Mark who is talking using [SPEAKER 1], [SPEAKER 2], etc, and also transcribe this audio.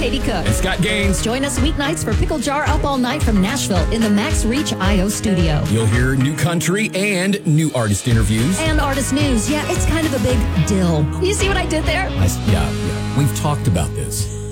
[SPEAKER 1] Katie Cook.
[SPEAKER 2] And Scott Gaines.
[SPEAKER 1] Join us weeknights for Pickle Jar Up All Night from Nashville in the Max Reach IO studio.
[SPEAKER 2] You'll hear new country and new artist interviews.
[SPEAKER 1] And artist news. Yeah, it's kind of a big deal. You see what I did there?
[SPEAKER 2] Yeah. We've talked about this.